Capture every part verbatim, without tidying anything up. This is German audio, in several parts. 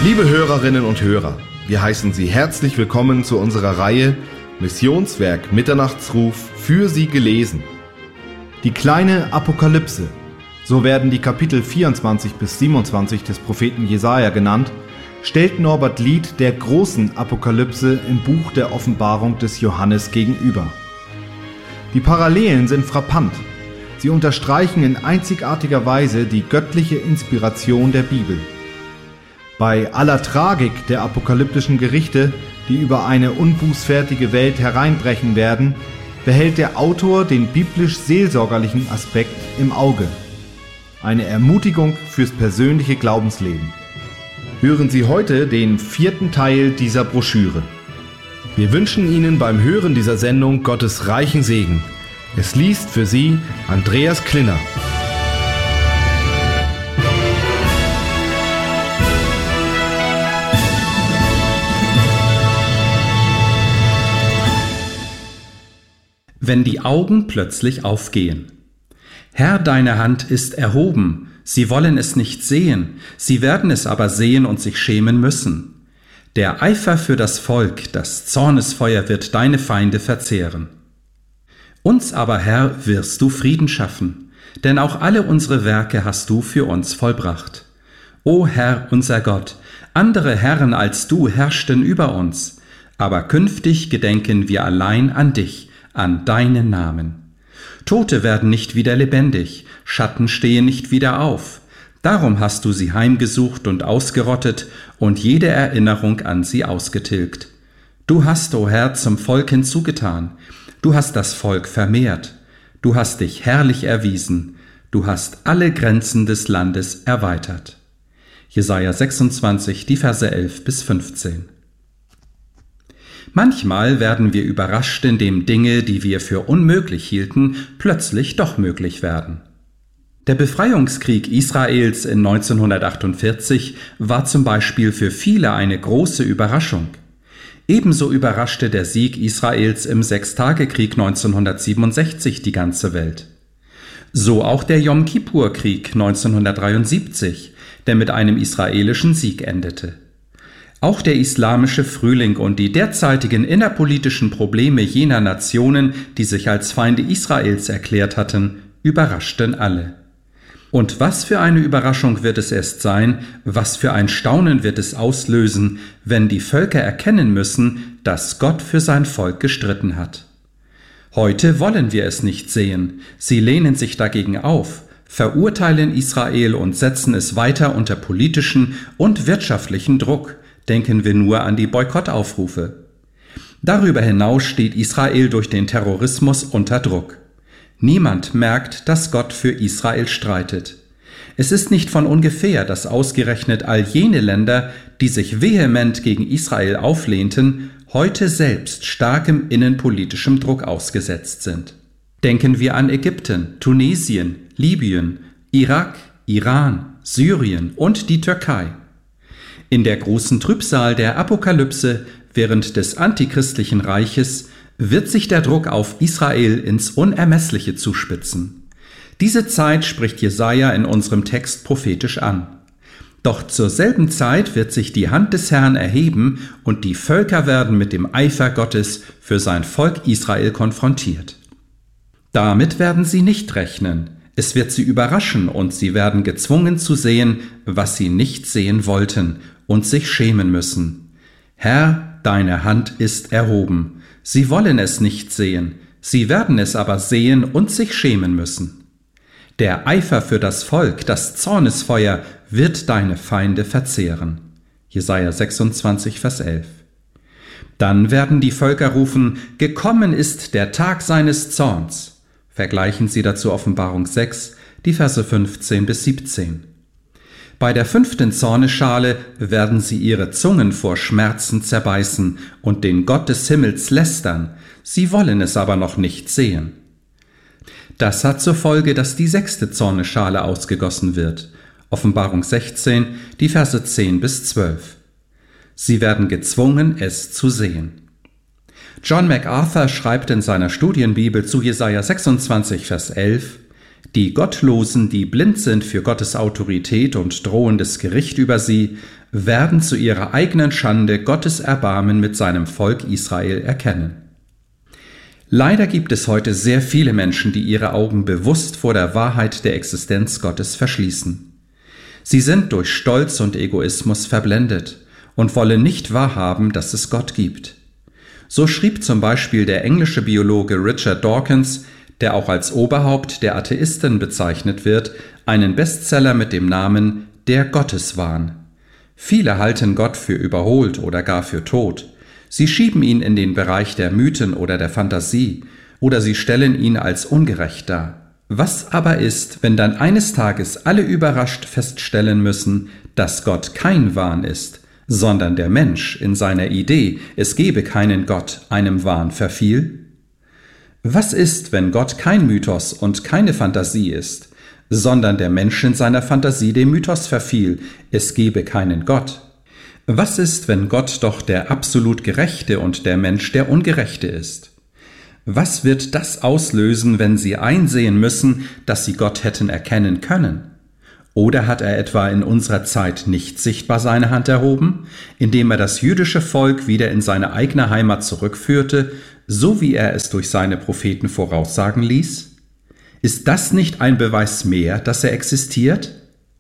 Liebe Hörerinnen und Hörer, wir heißen Sie herzlich willkommen zu unserer Reihe Missionswerk Mitternachtsruf für Sie gelesen. Die kleine Apokalypse, so werden die Kapitel vierundzwanzig bis siebenundzwanzig des Propheten Jesaja genannt, stellt Norbert Lied der großen Apokalypse im Buch der Offenbarung des Johannes gegenüber. Die Parallelen sind frappant. Sie unterstreichen in einzigartiger Weise die göttliche Inspiration der Bibel. Bei aller Tragik der apokalyptischen Gerichte, die über eine unbußfertige Welt hereinbrechen werden, behält der Autor den biblisch-seelsorgerlichen Aspekt im Auge. Eine Ermutigung fürs persönliche Glaubensleben. Hören Sie heute den vierten Teil dieser Broschüre. Wir wünschen Ihnen beim Hören dieser Sendung Gottes reichen Segen. Es liest für Sie Andreas Klinner. Wenn die Augen plötzlich aufgehen. Herr, deine Hand ist erhoben, sie wollen es nicht sehen, sie werden es aber sehen und sich schämen müssen. Der Eifer für das Volk, das Zornesfeuer wird deine Feinde verzehren. Uns aber, Herr, wirst du Frieden schaffen, denn auch alle unsere Werke hast du für uns vollbracht. O Herr, unser Gott, andere Herren als du herrschten über uns, aber künftig gedenken wir allein an dich, an deinen Namen. Tote werden nicht wieder lebendig, Schatten stehen nicht wieder auf. Darum hast du sie heimgesucht und ausgerottet und jede Erinnerung an sie ausgetilgt. Du hast, o Herr, zum Volk hinzugetan. Du hast das Volk vermehrt. Du hast dich herrlich erwiesen. Du hast alle Grenzen des Landes erweitert. Jesaja sechsundzwanzig, die Verse elf bis fünfzehn. Manchmal werden wir überrascht, indem Dinge, die wir für unmöglich hielten, plötzlich doch möglich werden. Der Befreiungskrieg Israels in neunzehnhundertachtundvierzig war zum Beispiel für viele eine große Überraschung. Ebenso überraschte der Sieg Israels im Sechstagekrieg neunzehnhundertsiebenundsechzig die ganze Welt. So auch der Jom-Kippur-Krieg neunzehnhundertdreiundsiebzig, der mit einem israelischen Sieg endete. Auch der islamische Frühling und die derzeitigen innerpolitischen Probleme jener Nationen, die sich als Feinde Israels erklärt hatten, überraschten alle. Und was für eine Überraschung wird es erst sein, was für ein Staunen wird es auslösen, wenn die Völker erkennen müssen, dass Gott für sein Volk gestritten hat. Heute wollen wir es nicht sehen, sie lehnen sich dagegen auf, verurteilen Israel und setzen es weiter unter politischen und wirtschaftlichen Druck. Denken wir nur an die Boykottaufrufe. Darüber hinaus steht Israel durch den Terrorismus unter Druck. Niemand merkt, dass Gott für Israel streitet. Es ist nicht von ungefähr, dass ausgerechnet all jene Länder, die sich vehement gegen Israel auflehnten, heute selbst starkem innenpolitischem Druck ausgesetzt sind. Denken wir an Ägypten, Tunesien, Libyen, Irak, Iran, Syrien und die Türkei. In der großen Trübsal der Apokalypse während des antichristlichen Reiches wird sich der Druck auf Israel ins Unermessliche zuspitzen. Diese Zeit spricht Jesaja in unserem Text prophetisch an. Doch zur selben Zeit wird sich die Hand des Herrn erheben und die Völker werden mit dem Eifer Gottes für sein Volk Israel konfrontiert. Damit werden sie nicht rechnen. Es wird sie überraschen und sie werden gezwungen zu sehen, was sie nicht sehen wollten und sich schämen müssen. Herr, deine Hand ist erhoben. Sie wollen es nicht sehen, sie werden es aber sehen und sich schämen müssen. Der Eifer für das Volk, das Zornesfeuer, wird deine Feinde verzehren. Jesaja sechsundzwanzig, Vers elf. Dann werden die Völker rufen, gekommen ist der Tag seines Zorns. Vergleichen Sie dazu Offenbarung sechs, die Verse fünfzehn bis siebzehn. Bei der fünften Zornesschale werden sie ihre Zungen vor Schmerzen zerbeißen und den Gott des Himmels lästern, sie wollen es aber noch nicht sehen. Das hat zur Folge, dass die sechste Zornesschale ausgegossen wird. Offenbarung sechzehn, die Verse zehn bis zwölf. Sie werden gezwungen, es zu sehen. John MacArthur schreibt in seiner Studienbibel zu Jesaja sechsundzwanzig, Vers elf: Die Gottlosen, die blind sind für Gottes Autorität und drohendes Gericht über sie, werden zu ihrer eigenen Schande Gottes Erbarmen mit seinem Volk Israel erkennen. Leider gibt es heute sehr viele Menschen, die ihre Augen bewusst vor der Wahrheit der Existenz Gottes verschließen. Sie sind durch Stolz und Egoismus verblendet und wollen nicht wahrhaben, dass es Gott gibt. So schrieb zum Beispiel der englische Biologe Richard Dawkins, der auch als Oberhaupt der Atheisten bezeichnet wird, einen Bestseller mit dem Namen »Der Gotteswahn«. Viele halten Gott für überholt oder gar für tot. Sie schieben ihn in den Bereich der Mythen oder der Fantasie, oder sie stellen ihn als ungerecht dar. Was aber ist, wenn dann eines Tages alle überrascht feststellen müssen, dass Gott kein Wahn ist, sondern der Mensch in seiner Idee, es gebe keinen Gott, einem Wahn verfiel? Was ist, wenn Gott kein Mythos und keine Fantasie ist, sondern der Mensch in seiner Fantasie dem Mythos verfiel, es gebe keinen Gott? Was ist, wenn Gott doch der absolut Gerechte und der Mensch der Ungerechte ist? Was wird das auslösen, wenn sie einsehen müssen, dass sie Gott hätten erkennen können? Oder hat er etwa in unserer Zeit nicht sichtbar seine Hand erhoben, indem er das jüdische Volk wieder in seine eigene Heimat zurückführte, so wie er es durch seine Propheten voraussagen ließ? Ist das nicht ein Beweis mehr, dass er existiert?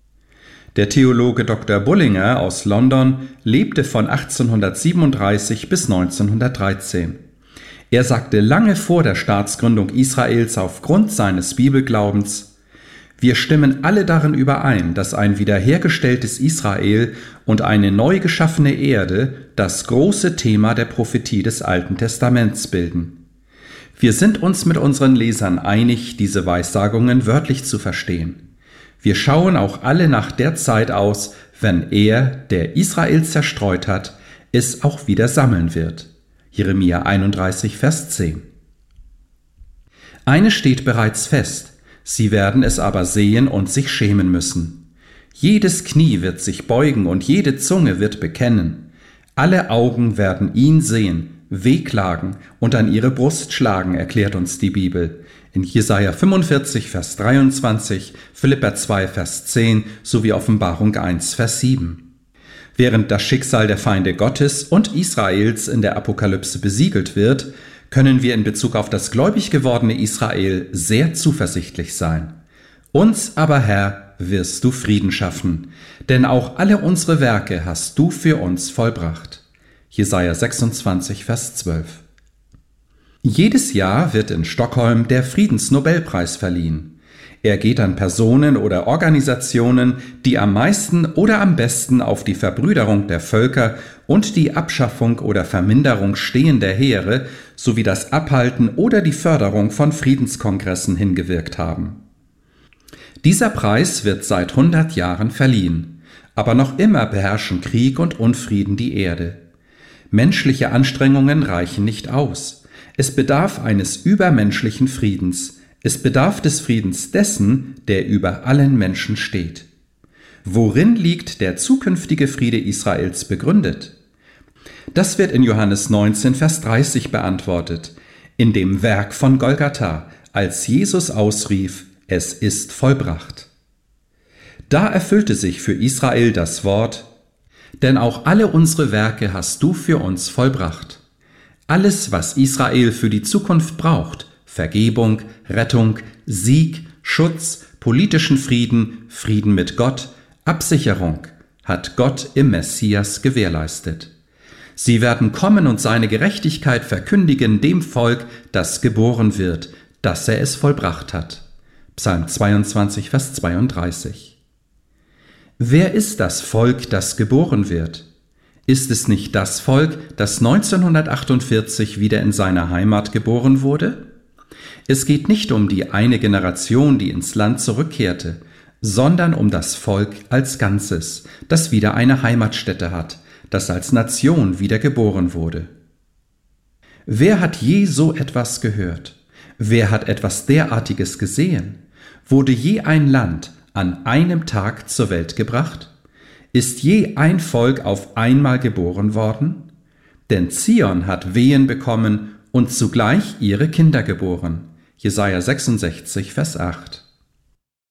Der Theologe Doktor Bullinger aus London lebte von achtzehnhundertsiebenunddreißig bis neunzehnhundertdreizehn. Er sagte lange vor der Staatsgründung Israels aufgrund seines Bibelglaubens: Wir stimmen alle darin überein, dass ein wiederhergestelltes Israel und eine neu geschaffene Erde das große Thema der Prophetie des Alten Testaments bilden. Wir sind uns mit unseren Lesern einig, diese Weissagungen wörtlich zu verstehen. Wir schauen auch alle nach der Zeit aus, wenn er, der Israel zerstreut hat, es auch wieder sammeln wird. Jeremia einunddreißig, Vers zehn. Eines steht bereits fest: Sie werden es aber sehen und sich schämen müssen. Jedes Knie wird sich beugen und jede Zunge wird bekennen. Alle Augen werden ihn sehen, wehklagen und an ihre Brust schlagen, erklärt uns die Bibel. In Jesaja fünfundvierzig, Vers dreiundzwanzig, Philipper zwei, Vers zehn sowie Offenbarung eins, Vers sieben. Während das Schicksal der Feinde Gottes und Israels in der Apokalypse besiegelt wird, können wir in Bezug auf das gläubig gewordene Israel sehr zuversichtlich sein. Uns aber, Herr, wirst du Frieden schaffen, denn auch alle unsere Werke hast du für uns vollbracht. Jesaja sechsundzwanzig, Vers zwölf. Jedes Jahr wird in Stockholm der Friedensnobelpreis verliehen. Er geht an Personen oder Organisationen, die am meisten oder am besten auf die Verbrüderung der Völker und die Abschaffung oder Verminderung stehender Heere sowie das Abhalten oder die Förderung von Friedenskongressen hingewirkt haben. Dieser Preis wird seit hundert Jahren verliehen, aber noch immer beherrschen Krieg und Unfrieden die Erde. Menschliche Anstrengungen reichen nicht aus. Es bedarf eines übermenschlichen Friedens. Es bedarf des Friedens dessen, der über allen Menschen steht. Worin liegt der zukünftige Friede Israels begründet? Das wird in Johannes neunzehn, Vers dreißig beantwortet, in dem Werk von Golgatha, als Jesus ausrief: Es ist vollbracht. Da erfüllte sich für Israel das Wort: Denn auch alle unsere Werke hast du für uns vollbracht. Alles, was Israel für die Zukunft braucht, Vergebung, Rettung, Sieg, Schutz, politischen Frieden, Frieden mit Gott, Absicherung, hat Gott im Messias gewährleistet. Sie werden kommen und seine Gerechtigkeit verkündigen dem Volk, das geboren wird, dass er es vollbracht hat. Psalm zweiundzwanzig, Vers zweiunddreißig. Wer ist das Volk, das geboren wird? Ist es nicht das Volk, das neunzehnhundertachtundvierzig wieder in seiner Heimat geboren wurde? Es geht nicht um die eine Generation, die ins Land zurückkehrte, sondern um das Volk als Ganzes, das wieder eine Heimatstätte hat, das als Nation wieder geboren wurde. Wer hat je so etwas gehört? Wer hat etwas derartiges gesehen? Wurde je ein Land an einem Tag zur Welt gebracht? Ist je ein Volk auf einmal geboren worden? Denn Zion hat Wehen bekommen und zugleich ihre Kinder geboren. Jesaja sechsundsechzig, Vers acht.